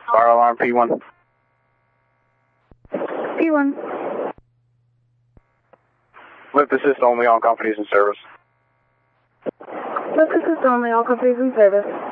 Fire alarm P1. P1. Lift assist only, all companies in service. Lift assist only, all companies in service.